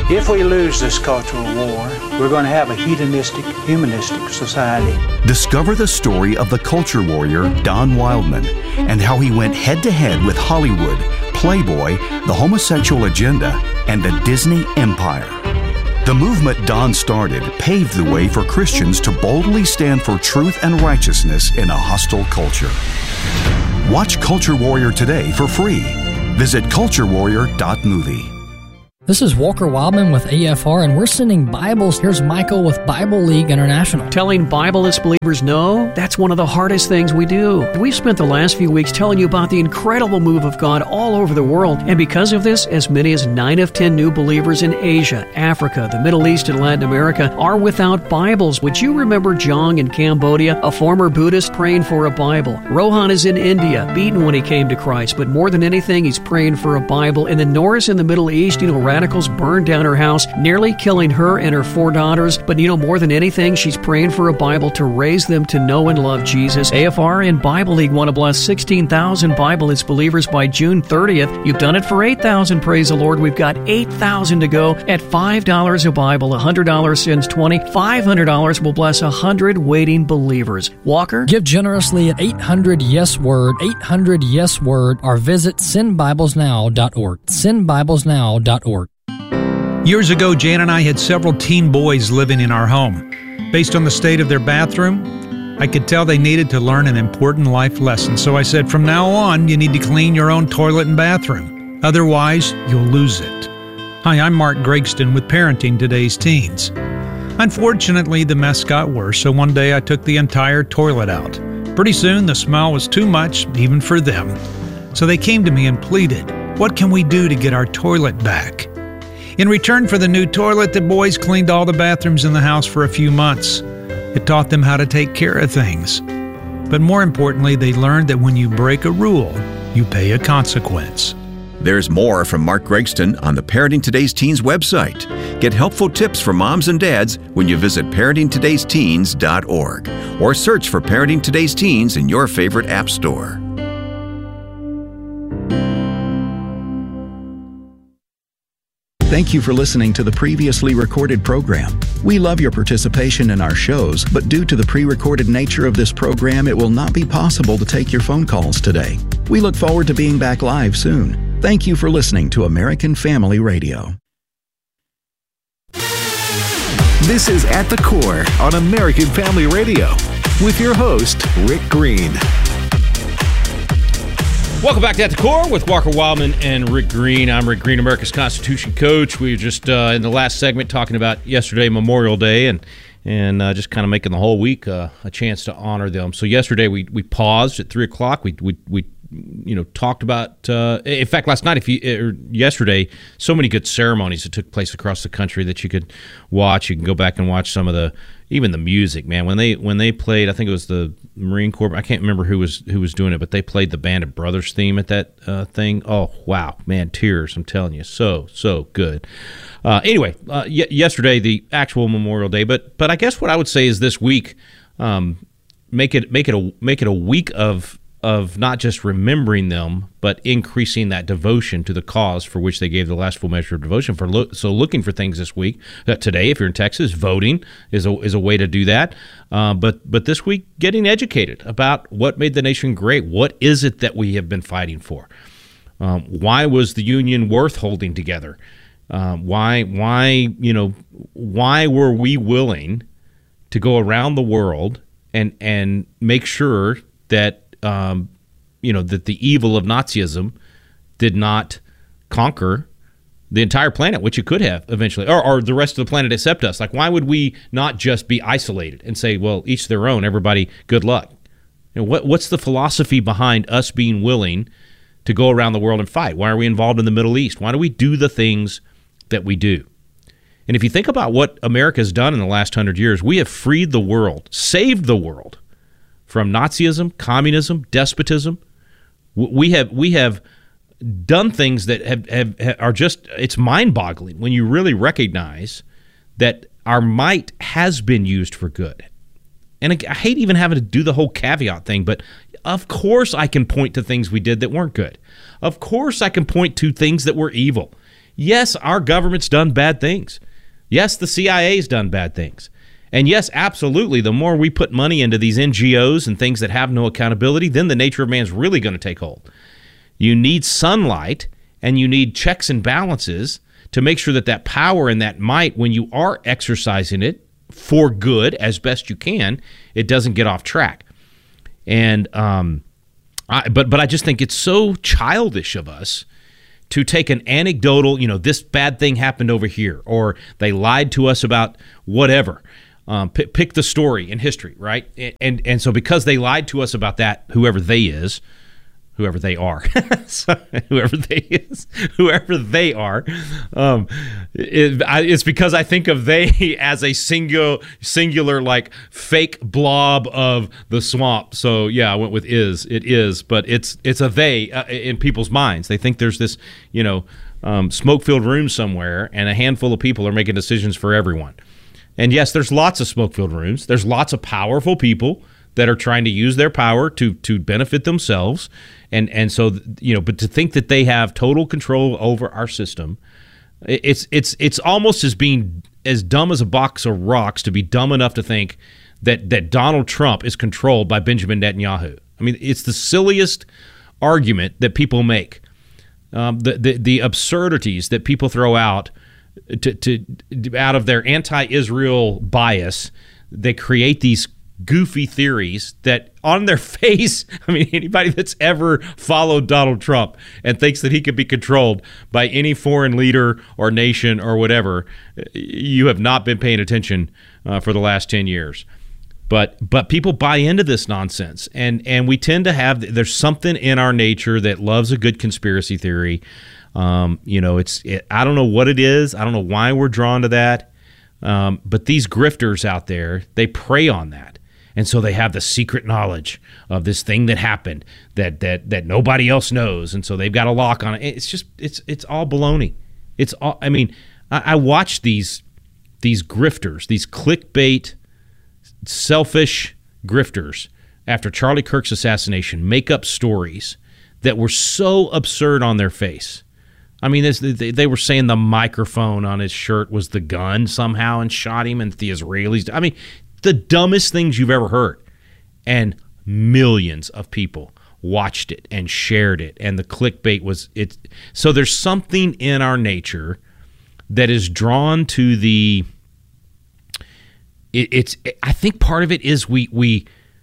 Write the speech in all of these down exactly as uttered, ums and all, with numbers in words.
If we lose this cultural war, we're going to have a hedonistic, humanistic society. Discover the story of the culture warrior Don Wildman and how he went head-to-head with Hollywood, Playboy, the homosexual agenda, and the Disney Empire. The movement Don started paved the way for Christians to boldly stand for truth and righteousness in a hostile culture. Watch Culture Warrior today for free. Visit culture warrior dot movie. This is Walker Wildman with A F R, and we're sending Bibles. Here's Michael with Bible League International. Telling Bibleless believers no, that's one of the hardest things we do. We've spent the last few weeks telling you about the incredible move of God all over the world, and because of this, as many as nine of ten new believers in Asia, Africa, the Middle East, and Latin America are without Bibles. Would you remember Jong in Cambodia, a former Buddhist praying for a Bible? Rohan is in India, beaten when he came to Christ, but more than anything, he's praying for a Bible. And then Norris in the Middle East, you know, radicals burned down her house, nearly killing her and her four daughters. But you know, more than anything, she's praying for a Bible to raise them to know and love Jesus. A F R and Bible League want to bless sixteen thousand Bibleless believers by June thirtieth. You've done it for eight thousand, praise the Lord. We've got eight thousand to go at five dollars a Bible. one hundred dollars sends twenty. five hundred dollars will bless one hundred waiting believers. Walker? Give generously at eight hundred yes word, eight hundred yes word, or visit send bibles now dot org. send bibles now dot org. Years ago, Jan and I had several teen boys living in our home. Based on the state of their bathroom, I could tell they needed to learn an important life lesson. So I said, from now on, you need to clean your own toilet and bathroom. Otherwise, you'll lose it. Hi, I'm Mark Gregston with Parenting Today's Teens. Unfortunately, the mess got worse, so one day I took the entire toilet out. Pretty soon, the smell was too much, even for them. So they came to me and pleaded, what can we do to get our toilet back? In return for the new toilet, the boys cleaned all the bathrooms in the house for a few months. It taught them how to take care of things. But more importantly, they learned that when you break a rule, you pay a consequence. There's more from Mark Gregston on the Parenting Today's Teens website. Get helpful tips for moms and dads when you visit parenting todays teens dot org or search for Parenting Today's Teens in your favorite app store. Thank you for listening to the previously recorded program. We love your participation in our shows, but due to the pre-recorded nature of this program, it will not be possible to take your phone calls today. We look forward to being back live soon. Thank you for listening to American Family Radio. This is At the Core on American Family Radio with your host, Rick Green. Welcome back to At the Core with Walker Wildman and Rick Green. I'm Rick Green, America's Constitution coach. We were just uh, in the last segment talking about yesterday, Memorial Day, and and uh, just kind of making the whole week uh, a chance to honor them. So yesterday we we paused at three o'clock. We we we you know talked about. Uh, in fact, last night, if you or yesterday, so many good ceremonies that took place across the country that you could watch. You can go back and watch some of the. Even the music, man. When they when they played, I think it was the Marine Corps. I can't remember who was who was doing it, but they played the Band of Brothers theme at that uh, thing. Oh wow, man, tears! I'm telling you, so so good. Uh, anyway, uh, y- yesterday the actual Memorial Day, but but I guess what I would say is this week, um, make it make it a make it a week of of not just remembering them, but increasing that devotion to the cause for which they gave the last full measure of devotion. For lo- so looking for things this week. Uh, today, if you're in Texas, voting is a is a way to do that. Uh, but but this week, getting educated about what made the nation great. What is it that we have been fighting for? Um, why was the Union worth holding together? Um, why why you know why were we willing to go around the world and and make sure that Um, you know, that the evil of Nazism did not conquer the entire planet, which it could have eventually, or, or the rest of the planet except us. Like, why would we not just be isolated and say, well, each their own, everybody, good luck? You know, what what's the philosophy behind us being willing to go around the world and fight? Why are we involved in the Middle East? Why do we do the things that we do? And if you think about what America has done in the last hundred years, we have freed the world, saved the world from Nazism, communism, despotism. We have we have done things that have, have, have are just, it's mind-boggling when you really recognize that our might has been used for good. And I hate even having to do the whole caveat thing, but of course I can point to things we did that weren't good. Of course I can point to things that were evil. Yes, our government's done bad things. Yes, the C I A's done bad things. And yes, absolutely, the more we put money into these N G Os and things that have no accountability, then the nature of man's really going to take hold. You need sunlight and you need checks and balances to make sure that that power and that might, when you are exercising it for good as best you can, it doesn't get off track. And um, I, but but I just think it's so childish of us to take an anecdotal, you know, this bad thing happened over here, or they lied to us about whatever. Um, p- pick the story in history, right? And and so because they lied to us about that, whoever they is, whoever they are, so, whoever they is, whoever they are, um, it, I, it's because I think of they as a singular, singular like fake blob of the swamp. So yeah, I went with is. It is, but it's it's a they uh, in people's minds. They think there's this, you know, um, smoke-filled room somewhere, and a handful of people are making decisions for everyone. And yes, there's lots of smoke-filled rooms. There's lots of powerful people that are trying to use their power to to benefit themselves. And and so, you know, but to think that they have total control over our system, it's it's it's almost as being as dumb as a box of rocks to be dumb enough to think that that Donald Trump is controlled by Benjamin Netanyahu. I mean, it's the silliest argument that people make. Um, the, the the absurdities that people throw out to, to out of their anti-Israel bias, they create these goofy theories that on their face, I mean, anybody that's ever followed Donald Trump and thinks that he could be controlled by any foreign leader or nation or whatever, you have not been paying attention uh, for the last ten years. But but people buy into this nonsense, and and we tend to have, there's something in our nature that loves a good conspiracy theory. Um, you know, it's it, I don't know what it is. I don't know why we're drawn to that. Um, but these grifters out there, they prey on that. And so they have the secret knowledge of this thing that happened that that that nobody else knows. And so they've got a lock on it. It's just it's it's all baloney. It's all, I mean, I, I watch these these grifters, these clickbait, selfish grifters after Charlie Kirk's assassination make up stories that were so absurd on their face. I mean, this, they, they were saying the microphone on his shirt was the gun somehow and shot him, and the Israelis. I mean, the dumbest things you've ever heard. And millions of people watched it and shared it, and the clickbait was it. So there's something in our nature that is drawn to the. It, it's. I think part of it is we we.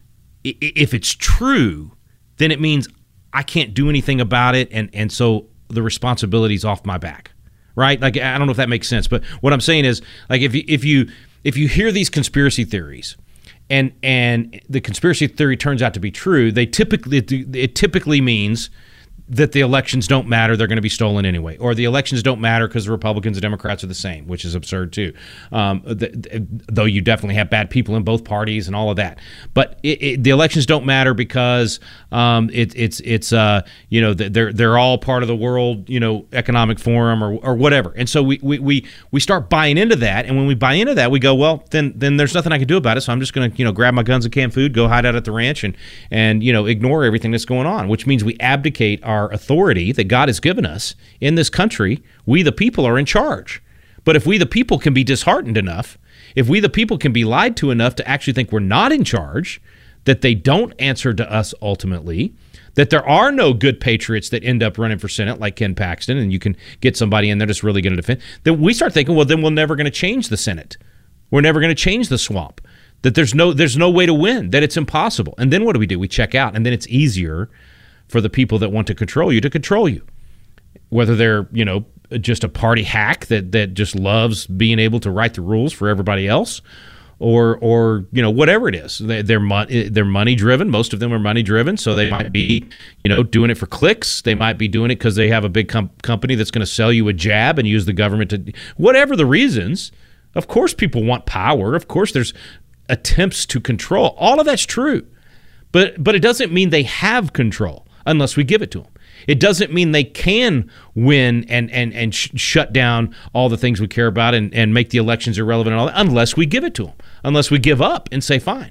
If it's true, then it means I can't do anything about it, and and so the responsibility's off my back, right? Like, I don't know if that makes sense, but what I'm saying is, like, if you if you if you hear these conspiracy theories, and and the conspiracy theory turns out to be true, they typically it typically means that the elections don't matter, they're going to be stolen anyway, or the elections don't matter because the Republicans and Democrats are the same, which is absurd too. Um, the, the, though you definitely have bad people in both parties and all of that, but it, it, the elections don't matter because um, it, it's it's uh, you know they're they're all part of the World you know Economic Forum or or whatever, and so we we we we start buying into that, and when we buy into that, we go, well, then then there's nothing I can do about it, so I'm just going to you know grab my guns and canned food, go hide out at the ranch, and and you know ignore everything that's going on, which means we abdicate our Our authority that God has given us in this country. We the people are in charge. But if we the people can be disheartened enough, if we the people can be lied to enough to actually think we're not in charge, that they don't answer to us ultimately, that there are no good patriots that end up running for Senate like Ken Paxton, and you can get somebody in there that's really going to defend, then we start thinking, well, then we're never going to change the Senate. We're never going to change the swamp. That there's no there's no way to win, that it's impossible. And then what do we do? We check out, and then it's easier for the people that want to control you to control you, whether they're, you know, just a party hack that, that just loves being able to write the rules for everybody else, or, or you know, whatever it is. They, they're, mo- they're money driven. Most of them are money driven, so they might be, you know, doing it for clicks. They might be doing it because they have a big com- company that's going to sell you a jab and use the government to, whatever the reasons. Of course people want power. Of course there's attempts to control. All of that's true. But but it doesn't mean they have control unless we give it to them. It doesn't mean they can win and and and sh- shut down all the things we care about and, and make the elections irrelevant and all that unless we give it to them, unless we give up and say, fine.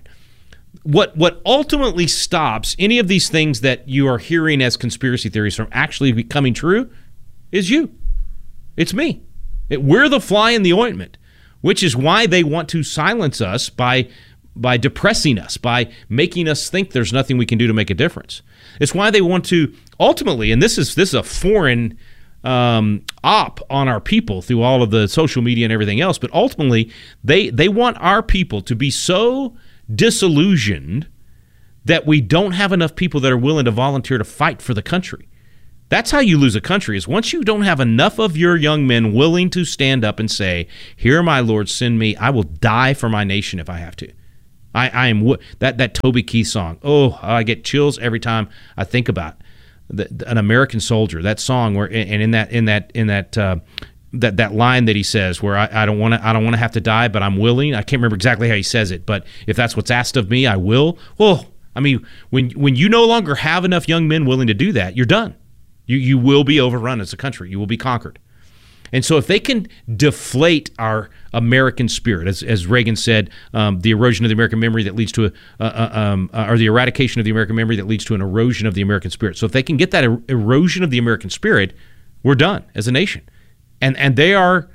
What what ultimately stops any of these things that you are hearing as conspiracy theories from actually becoming true is you. It's me. It, we're the fly in the ointment, which is why they want to silence us by by depressing us, by making us think there's nothing we can do to make a difference. It's why they want to ultimately, and this is this is a foreign um, op on our people through all of the social media and everything else, but ultimately they they want our people to be so disillusioned that we don't have enough people that are willing to volunteer to fight for the country. That's how you lose a country, is once you don't have enough of your young men willing to stand up and say, here, my Lord, send me. I will die for my nation if I have to. I, I am that that Toby Keith song. Oh, I get chills every time I think about the, the, an American soldier. That song where, and in that in that in that uh, that that line that he says, where I, I don't want to I don't want to have to die, but I'm willing. I can't remember exactly how he says it, but if that's what's asked of me, I will. Well, I mean, when when you no longer have enough young men willing to do that, you're done. You you will be overrun as a country. You will be conquered. And so if they can deflate our American spirit, as, as Reagan said, um, the erosion of the American memory that leads to a, uh, uh, um, uh, or the eradication of the American memory that leads to an erosion of the American spirit. So if they can get that er- erosion of the American spirit, we're done as a nation. And and they are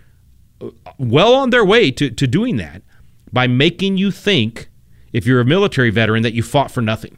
well on their way to, to doing that by making you think, if you're a military veteran, that you fought for nothing.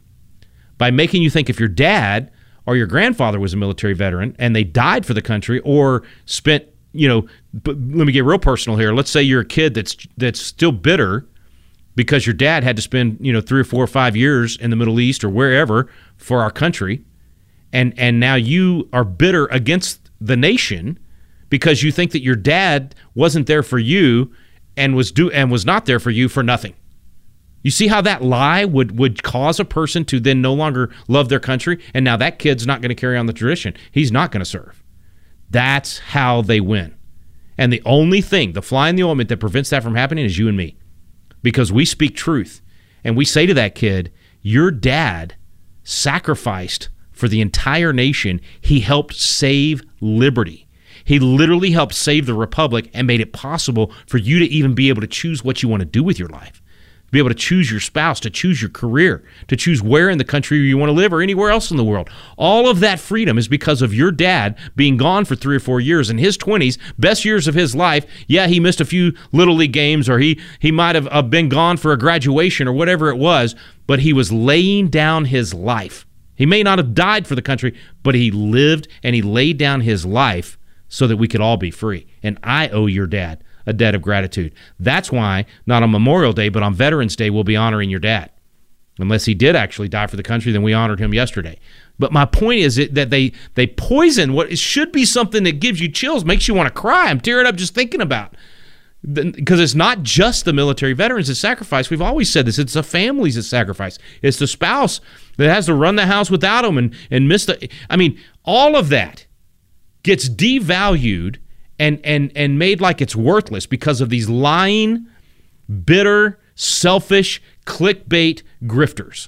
By making you think if your dad or your grandfather was a military veteran and they died for the country or spent, you know, but let me get real personal here. Let's say you're a kid that's that's still bitter because your dad had to spend, you know, three or four or five years in the Middle East or wherever for our country, and and now you are bitter against the nation because you think that your dad wasn't there for you and was do and was not there for you for nothing. You see how that lie would, would cause a person to then no longer love their country, and now that kid's not going to carry on the tradition. He's not going to serve. That's how they win. And the only thing, the fly in the ointment that prevents that from happening is you and me. Because we speak truth. And we say to that kid, your dad sacrificed for the entire nation. He helped save liberty. He literally helped save the republic and made it possible for you to even be able to choose what you want to do with your life. Be able to choose your spouse, to choose your career, to choose where in the country you want to live or anywhere else in the world. All of that freedom is because of your dad being gone for three or four years in his twenties, best years of his life. Yeah, he missed a few Little League games, or he, he might have uh, been gone for a graduation or whatever it was, but he was laying down his life. He may not have died for the country, but he lived and he laid down his life so that we could all be free. And I owe your dad a debt of gratitude. That's why, not on Memorial Day, but on Veterans Day, we'll be honoring your dad. Unless he did actually die for the country, then we honored him yesterday. But my point is that they they poison what should be something that gives you chills, makes you want to cry. I'm tearing up just thinking about. Because it's not just the military veterans that sacrifice. We've always said this. It's the families that sacrifice. It's the spouse that has to run the house without them and, and miss the... I mean, all of that gets devalued And, and and made like it's worthless because of these lying, bitter, selfish, clickbait grifters.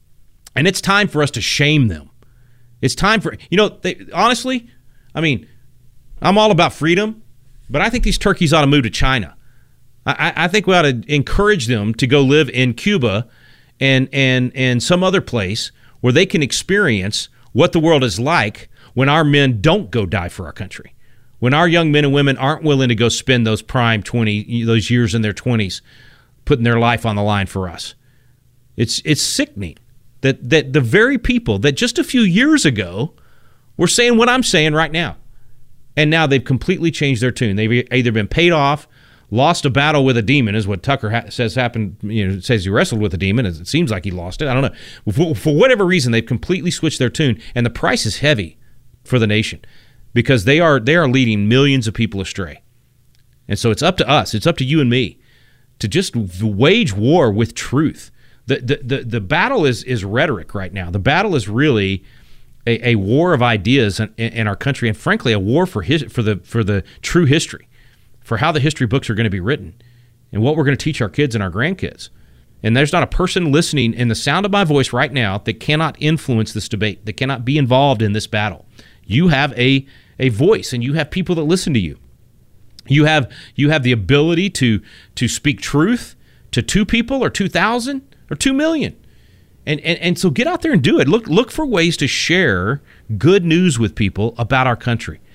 And it's time for us to shame them. It's time for, you know, they, honestly, I mean, I'm all about freedom, but I think these turkeys ought to move to China. I, I think we ought to encourage them to go live in Cuba and and and some other place where they can experience what the world is like when our men don't go die for our country. When our young men and women aren't willing to go spend those prime twenty, those years in their twenties, putting their life on the line for us. It's it's sickening that that the very people that just a few years ago were saying what I'm saying right now, and now they've completely changed their tune. They've either been paid off, lost a battle with a demon, is what Tucker ha- says happened. You know, says he wrestled with a demon. It seems like he lost it. I don't know. For, for whatever reason, they've completely switched their tune, and the price is heavy for the nation. Because they are they are leading millions of people astray. And so it's up to us, it's up to you and me to just wage war with truth. The the the, the battle is, is rhetoric right now. The battle is really a, a war of ideas in, in our country, and frankly, a war for his, for the for the true history, for how the history books are going to be written, and what we're going to teach our kids and our grandkids. And there's not a person listening in the sound of my voice right now that cannot influence this debate, that cannot be involved in this battle. You have a a voice, and you have people that listen to you. You have you have the ability to to speak truth to two people or two thousand or two million. And, and and so get out there and do it. Look look for ways to share good news with people about our country.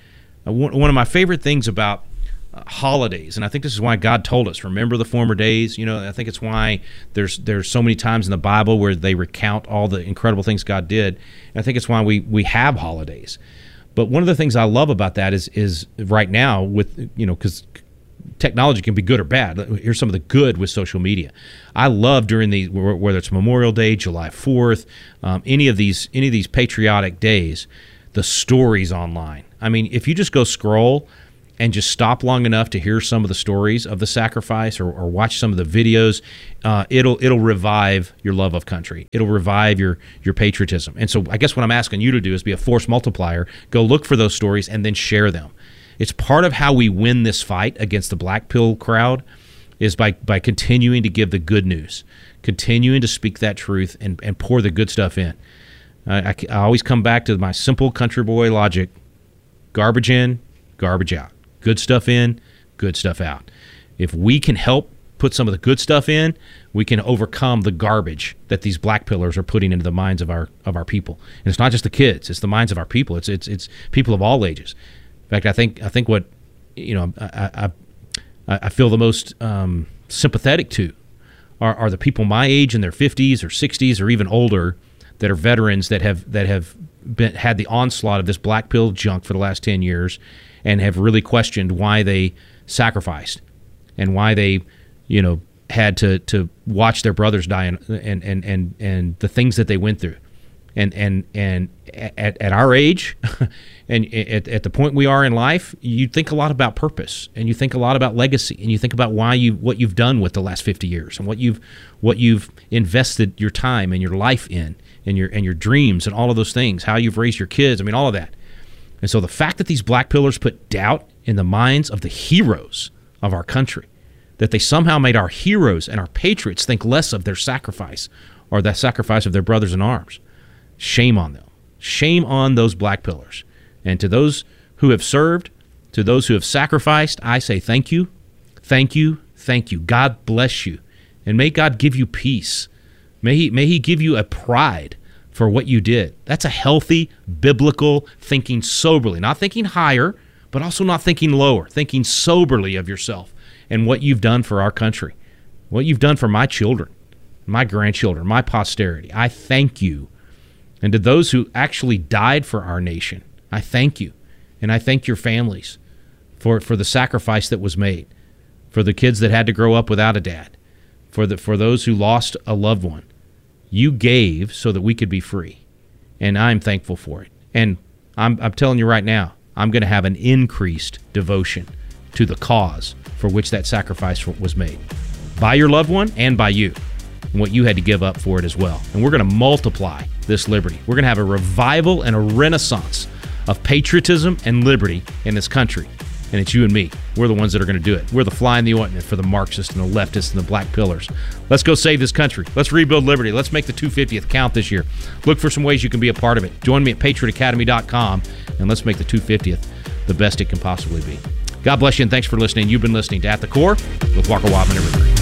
Uh, one, one of my favorite things about uh, holidays, and I think this is why God told us, remember the former days. You know, I think it's why there's there's so many times in the Bible where they recount all the incredible things God did. And I think it's why we we have holidays. But one of the things I love about that is is right now with, you know, because technology can be good or bad. Here's some of the good with social media. I love during the, whether it's Memorial Day, July fourth, um, any of these any of these patriotic days, the stories online. I mean, if you just go scroll and just stop long enough to hear some of the stories of the sacrifice, or, or watch some of the videos, uh, it'll it'll revive your love of country. It'll revive your your patriotism. And so I guess what I'm asking you to do is be a force multiplier. Go look for those stories and then share them. It's part of how we win this fight against the black pill crowd, is by, by continuing to give the good news, continuing to speak that truth and, and pour the good stuff in. I, I, I always come back to my simple country boy logic: garbage in, garbage out. Good stuff in, good stuff out. If we can help put some of the good stuff in, we can overcome the garbage that these black pillars are putting into the minds of our of our people. And it's not just the kids; it's the minds of our people. It's it's it's people of all ages. In fact, I think I think what you know I I, I feel the most um, sympathetic to are, are the people my age in their fifties or sixties or even older that are veterans that have that have been had the onslaught of this black pill junk for the last ten years and have really questioned why they sacrificed and why they you know had to to watch their brothers die and and and and, and the things that they went through. And and and at, at our age, and at, at the point we are in life, you think a lot about purpose, and you think a lot about legacy, and you think about why you what you've done with the last fifty years, and what you've what you've invested your time and your life in, and your and your dreams, and all of those things, how you've raised your kids. I mean, all of that. And so the fact that these black pillars put doubt in the minds of the heroes of our country, that they somehow made our heroes and our patriots think less of their sacrifice or the sacrifice of their brothers in arms. Shame on them. Shame on those black pillars. And to those who have served, to those who have sacrificed, I say thank you, thank you, thank you. God bless you. And may God give you peace. May he, may he give you a pride for what you did. That's a healthy, biblical thinking soberly. Not thinking higher, but also not thinking lower. Thinking soberly of yourself and what you've done for our country. What you've done for my children, my grandchildren, my posterity. I thank you. And to those who actually died for our nation, I thank you. And I thank your families for, for the sacrifice that was made, for the kids that had to grow up without a dad, for the for those who lost a loved one. You gave so that we could be free, and I'm thankful for it. And I'm, I'm telling you right now, I'm going to have an increased devotion to the cause for which that sacrifice was made, by your loved one and by you, and what you had to give up for it as well. And we're going to multiply this liberty. We're going to have a revival and a renaissance of patriotism and liberty in this country. And it's you and me. We're the ones that are going to do it. We're the fly in the ointment for the Marxists and the leftists and the black pillars. Let's go save this country. Let's rebuild liberty. Let's make the two hundred fiftieth count this year. Look for some ways you can be a part of it. Join me at patriot academy dot com, and let's make the two hundred fiftieth the best it can possibly be. God bless you, and thanks for listening. You've been listening to At the Core with Walker Wildman and Rick Green.